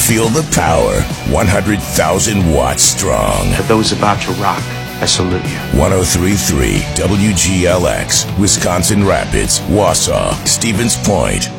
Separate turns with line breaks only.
Feel the power. 100,000 watts strong.
For those about to rock, I salute you.
103.3 WGLX, Wisconsin Rapids, Wausau, Stevens Point.